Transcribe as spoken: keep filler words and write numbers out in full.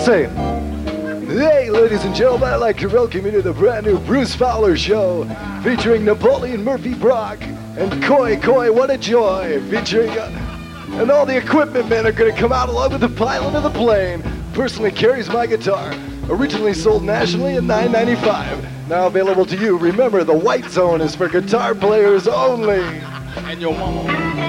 say, hey, ladies and gentlemen, I'd like to welcome you to the brand new Bruce Fowler Show, featuring Napoleon Murphy Brock and Coy Coy What a Joy, featuring, uh, and all the equipment men are going to come out along with the pilot of the plane. Personally carries my guitar, originally sold nationally at nine ninety-five. Now available to you. Remember, the white zone is for guitar players only. And your mama.